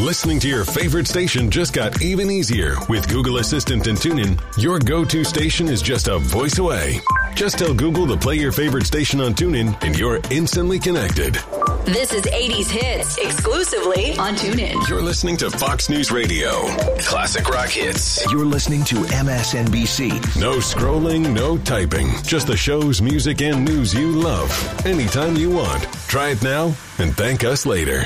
Listening to your favorite station just got even easier. With Google Assistant and TuneIn, your go-to station is just a voice away. Just tell Google to play your favorite station on TuneIn, and you're instantly connected. This is 80s Hits, exclusively on TuneIn. You're listening to Fox News Radio. Classic rock hits. You're listening to MSNBC. No scrolling, no typing. Just the shows, music, and news you love. Anytime you want. Try it now and thank us later.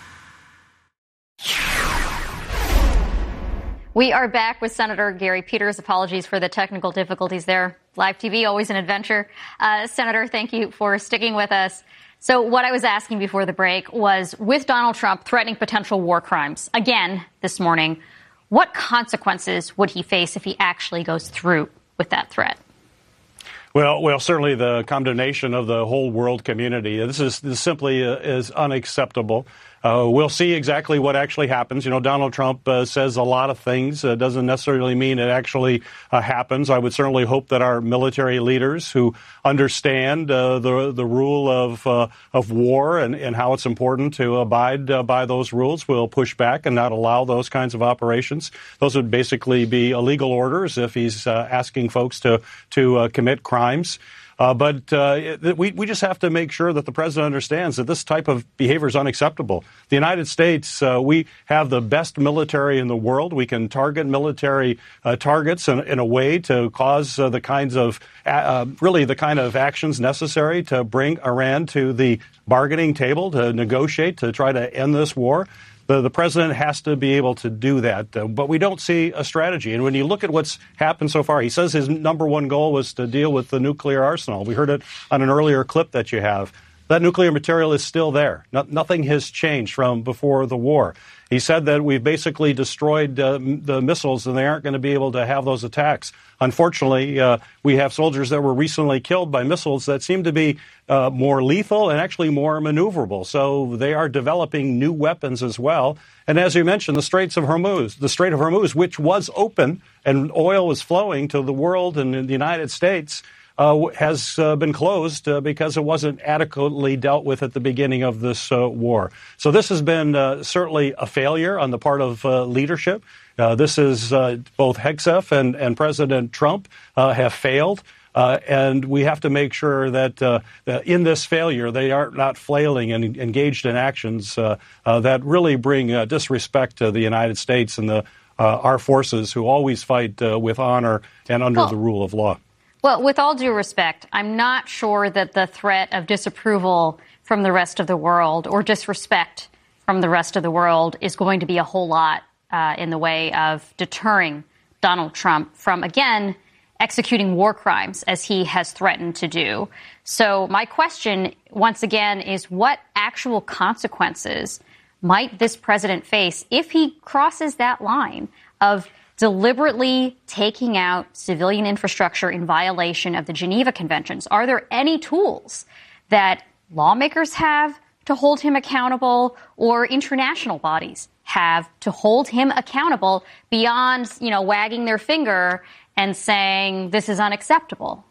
We are back with Senator Gary Peters. Apologies for the technical difficulties there. Live TV, always an adventure. Senator, thank you for sticking with us. So what I was asking before the break was, with Donald Trump threatening potential war crimes again this morning, what consequences would he face if he actually goes through with that threat? Well, certainly the condemnation of the whole world community. This simply is unacceptable. We'll see exactly what actually happens. You know, Donald Trump says a lot of things. Doesn't necessarily mean it actually happens. I would certainly hope that our military leaders who understand the rule of war and how it's important to abide by those rules will push back and not allow those kinds of operations. Those would basically be illegal orders if he's asking folks to commit crimes. But we just have to make sure that the president understands that this type of behavior is unacceptable. The United States, we have the best military in the world. We can target military targets in a way to cause the kinds of really the kind of actions necessary to bring Iran to the bargaining table to negotiate to try to end this war. The president has to be able to do that, but we don't see a strategy. And when you look at what's happened so far, he says his number one goal was to deal with the nuclear arsenal. We heard it on an earlier clip that you have. That nuclear material is still there. Nothing has changed from before the war. He said that we've basically destroyed the missiles and they aren't going to be able to have those attacks. Unfortunately, we have soldiers that were recently killed by missiles that seem to be more lethal and actually more maneuverable. So they are developing new weapons as well. And as you mentioned, the Strait of Hormuz, which was open and oil was flowing to the world and in the United States, has been closed because it wasn't adequately dealt with at the beginning of this war. So this has been certainly a failure on the part of leadership. This is both Hegseth and President Trump have failed. And we have to make sure that in this failure, they are not flailing and engaged in actions that really bring disrespect to the United States and our forces who always fight with honor and under the rule of law. Well, with all due respect, I'm not sure that the threat of disapproval from the rest of the world or disrespect from the rest of the world is going to be a whole lot in the way of deterring Donald Trump from, again, executing war crimes as he has threatened to do. So my question, once again, is what actual consequences might this president face if he crosses that line of deliberately taking out civilian infrastructure in violation of the Geneva Conventions? Are there any tools that lawmakers have to hold him accountable or international bodies have to hold him accountable beyond, wagging their finger and saying this is unacceptable?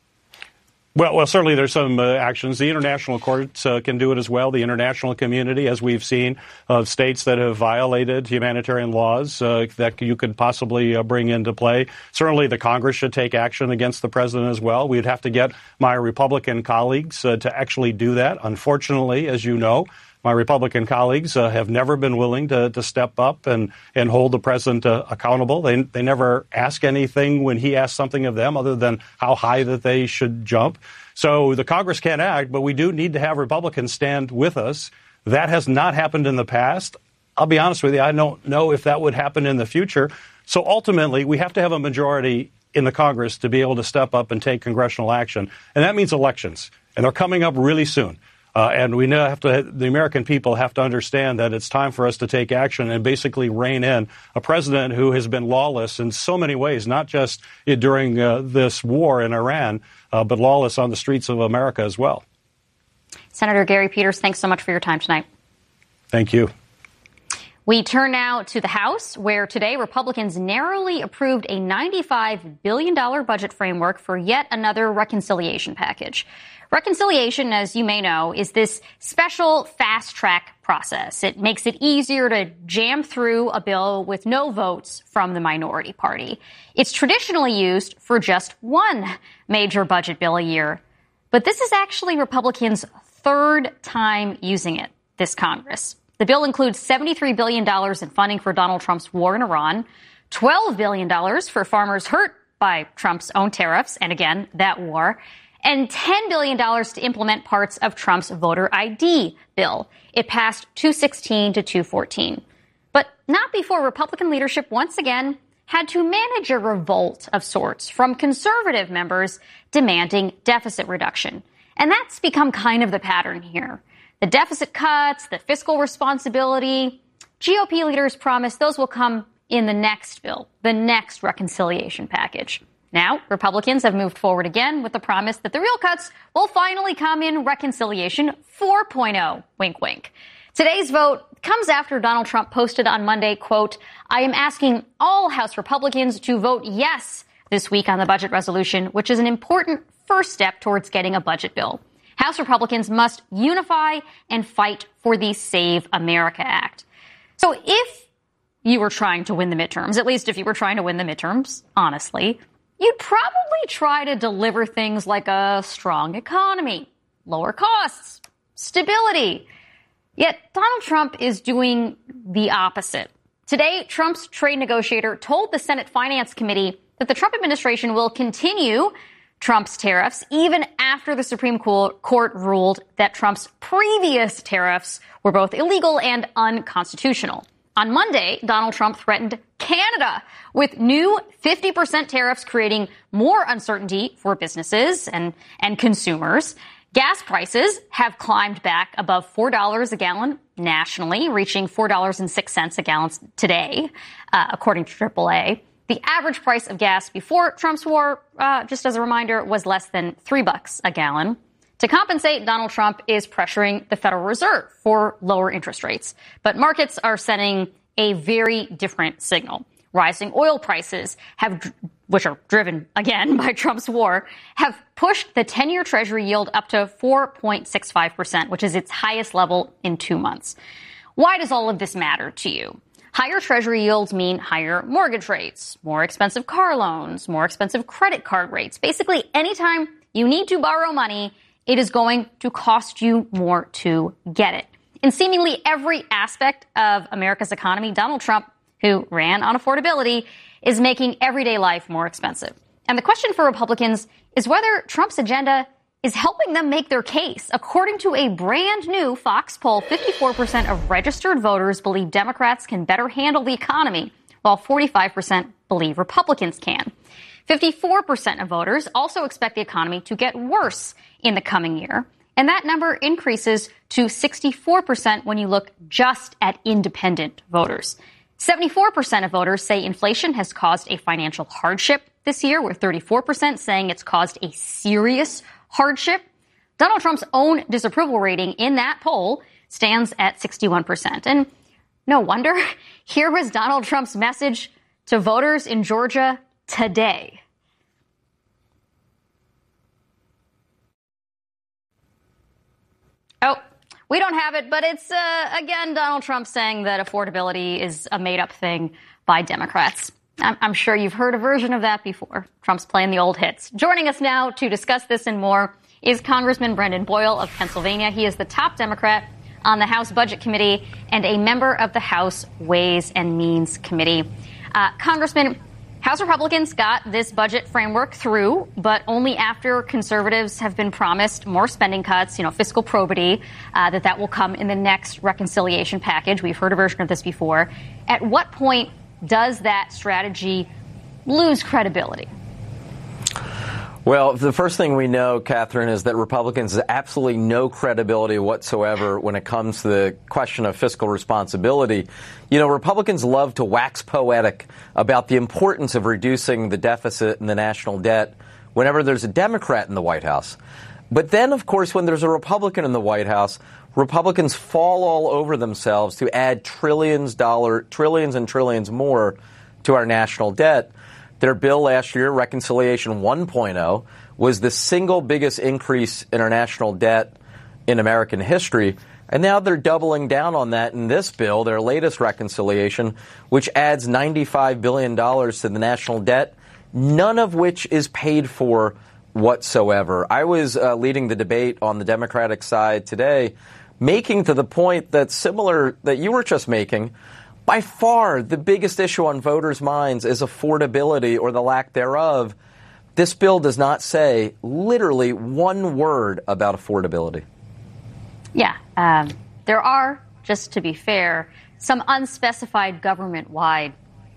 Well, certainly there's some actions. The international courts can do it as well. The international community, as we've seen, of states that have violated humanitarian laws that you could possibly bring into play. Certainly the Congress should take action against the president as well. We'd have to get my Republican colleagues to actually do that. Unfortunately, as you know, my Republican colleagues have never been willing to step up and hold the president accountable. They never ask anything when he asks something of them other than how high that they should jump. So the Congress can't act, but we do need to have Republicans stand with us. That has not happened in the past. I'll be honest with you, I don't know if that would happen in the future. So ultimately, we have to have a majority in the Congress to be able to step up and take congressional action. And that means elections. And they're coming up really soon. And we now the American people have to understand that it's time for us to take action and basically rein in a president who has been lawless in so many ways, not just during this war in Iran, but lawless on the streets of America as well. Senator Gary Peters, thanks so much for your time tonight. Thank you. We turn now to the House, where today Republicans narrowly approved a $95 billion budget framework for yet another reconciliation package. Reconciliation, as you may know, is this special fast-track process. It makes it easier to jam through a bill with no votes from the minority party. It's traditionally used for just one major budget bill a year. But this is actually Republicans' third time using it this Congress. The bill includes $73 billion in funding for Donald Trump's war in Iran, $12 billion for farmers hurt by Trump's own tariffs, and again, that war, and $10 billion to implement parts of Trump's voter ID bill. It passed 216 to 214. But not before Republican leadership once again had to manage a revolt of sorts from conservative members demanding deficit reduction. And that's become kind of the pattern here. The deficit cuts, the fiscal responsibility, GOP leaders promise those will come in the next bill, the next reconciliation package. Now, Republicans have moved forward again with the promise that the real cuts will finally come in Reconciliation 4.0, wink, wink. Today's vote comes after Donald Trump posted on Monday, quote, "I am asking all House Republicans to vote yes this week on the budget resolution, which is an important first step towards getting a budget bill. House Republicans must unify and fight for the Save America Act." So if you were trying to win the midterms, at least if you were trying to win the midterms, honestly, you'd probably try to deliver things like a strong economy, lower costs, stability. Yet Donald Trump is doing the opposite. Today, Trump's trade negotiator told the Senate Finance Committee that the Trump administration will continue Trump's tariffs even after the Supreme Court ruled that Trump's previous tariffs were both illegal and unconstitutional. On Monday, Donald Trump threatened Canada with new 50% tariffs, creating more uncertainty for businesses and consumers. Gas prices have climbed back above $4 a gallon nationally, reaching $4.06 a gallon today, according to AAA. The average price of gas before Trump's war, just as a reminder, was less than $3 a gallon. To compensate, Donald Trump is pressuring the Federal Reserve for lower interest rates. But markets are sending a very different signal. Rising oil prices, which are driven, again, by Trump's war, have pushed the 10-year Treasury yield up to 4.65%, which is its highest level in 2 months. Why does all of this matter to you? Higher Treasury yields mean higher mortgage rates, more expensive car loans, more expensive credit card rates. Basically, anytime you need to borrow money, it is going to cost you more to get it. In seemingly every aspect of America's economy, Donald Trump, who ran on affordability, is making everyday life more expensive. And the question for Republicans is whether Trump's agenda is helping them make their case. According to a brand new Fox poll, 54% of registered voters believe Democrats can better handle the economy, while 45% believe Republicans can. 54% of voters also expect the economy to get worse in the coming year. And that number increases to 64% when you look just at independent voters. 74% of voters say inflation has caused a financial hardship this year, with 34% saying it's caused a serious hardship. Donald Trump's own disapproval rating in that poll stands at 61%. And no wonder, here was Donald Trump's message to voters in Georgia today. Oh, we don't have it, but it's, again, Donald Trump saying that affordability is a made-up thing by Democrats. I'm sure you've heard a version of that before. Trump's playing the old hits. Joining us now to discuss this and more is Congressman Brendan Boyle of Pennsylvania. He is the top Democrat on the House Budget Committee and a member of the House Ways and Means Committee. Congressman, House Republicans got this budget framework through, but only after conservatives have been promised more spending cuts, fiscal probity, that will come in the next reconciliation package. We've heard a version of this before. At what point does that strategy lose credibility? Well, the first thing we know, Catherine, is that Republicans have absolutely no credibility whatsoever when it comes to the question of fiscal responsibility. Republicans love to wax poetic about the importance of reducing the deficit and the national debt whenever there's a Democrat in the White House. But then, of course, when there's a Republican in the White House, Republicans fall all over themselves to add trillions and trillions more to our national debt. Their bill last year, Reconciliation 1.0, was the single biggest increase in our national debt in American history. And now they're doubling down on that in this bill, their latest reconciliation, which adds $95 billion to the national debt, none of which is paid for whatsoever. I was leading the debate on the Democratic side today, making to the point that's similar that you were just making. By far, the biggest issue on voters' minds is affordability or the lack thereof. This bill does not say literally one word about affordability. Yeah. There are, just to be fair, some unspecified government-wide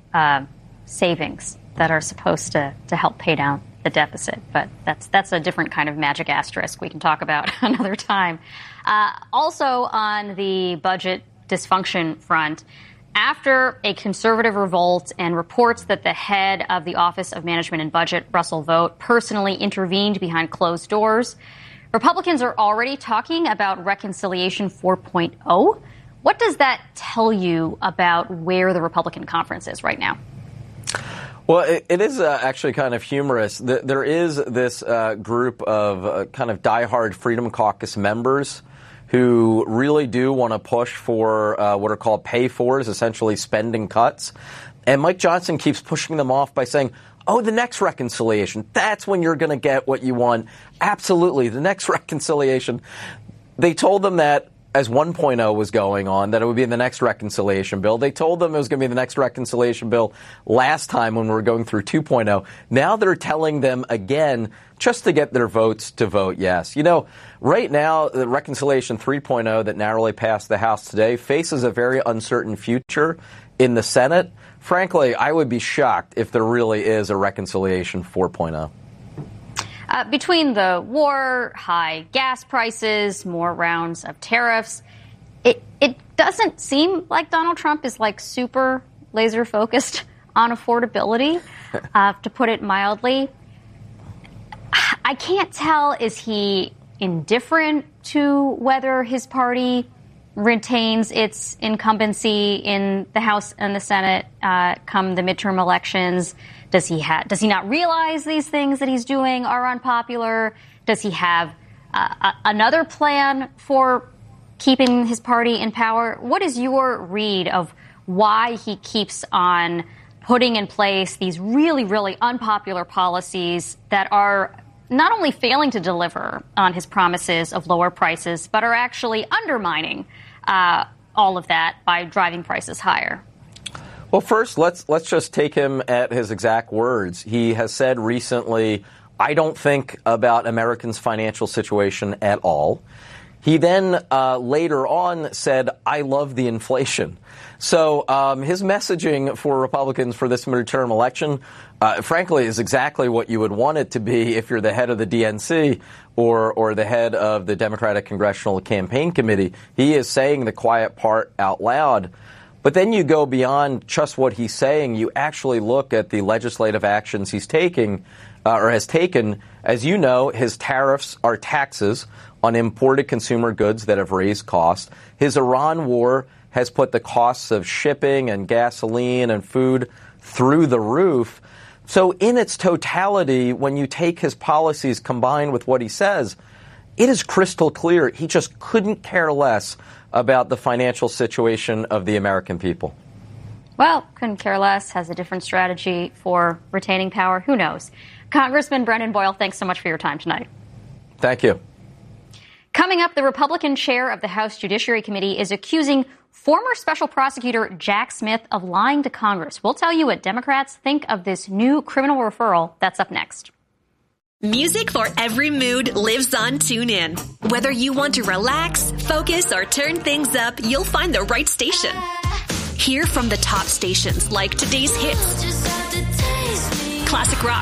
savings that are supposed to help pay down the deficit. But that's a different kind of magic asterisk we can talk about another time. Also on the budget dysfunction front, after a conservative revolt and reports that the head of the Office of Management and Budget, Russell Vought, personally intervened behind closed doors, Republicans are already talking about Reconciliation 4.0. What does that tell you about where the Republican conference is right now? Well, it is actually kind of humorous. There is this group of kind of diehard Freedom Caucus members who really do want to push for what are called pay-fors, essentially spending cuts. And Mike Johnson keeps pushing them off by saying, oh, the next reconciliation, that's when you're going to get what you want. Absolutely, the next reconciliation. They told them that as 1.0 was going on, that it would be in the next reconciliation bill. They told them it was going to be the next reconciliation bill last time when we were going through 2.0. Now they're telling them again just to get their votes to vote yes. You know, right now, the Reconciliation 3.0 that narrowly passed the House today faces a very uncertain future in the Senate. Frankly, I would be shocked if there really is a Reconciliation 4.0. Between the war, high gas prices, more rounds of tariffs, it doesn't seem like Donald Trump is like super laser focused on affordability, to put it mildly. I can't tell, is he indifferent to whether his party retains its incumbency in the House and the Senate come the midterm elections? Does he not realize these things that he's doing are unpopular? Does he have another plan for keeping his party in power? What is your read of why he keeps on putting in place these really, really unpopular policies that are not only failing to deliver on his promises of lower prices, but are actually undermining all of that by driving prices higher? Well, first, let's just take him at his exact words. He has said recently, I don't think about Americans' financial situation at all. He then later on said, I love the inflation. So his messaging for Republicans for this midterm election, frankly, is exactly what you would want it to be if you're the head of the DNC or the head of the Democratic Congressional Campaign Committee. He is saying the quiet part out loud. But then you go beyond just what he's saying. You actually look at the legislative actions he's taking or has taken. As you know, his tariffs are taxes on imported consumer goods that have raised costs. His Iran war has put the costs of shipping and gasoline and food through the roof. So in its totality, when you take his policies combined with what he says, it is crystal clear he just couldn't care less about the financial situation of the American people. Well, couldn't care less, has a different strategy for retaining power. Who knows? Congressman Brendan Boyle, thanks so much for your time tonight. Thank you. Coming up, the Republican chair of the House Judiciary Committee is accusing former special prosecutor Jack Smith of lying to Congress. We'll tell you what Democrats think of this new criminal referral. That's up next. Music for every mood lives on TuneIn. Whether you want to relax, focus, or turn things up, you'll find the right station. Hear from the top stations like today's hits, classic rock,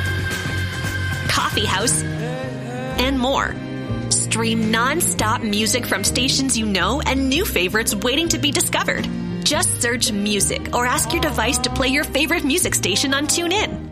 coffee house, and more. Stream non-stop music from stations you know and new favorites waiting to be discovered. Just search music or ask your device to play your favorite music station on TuneIn.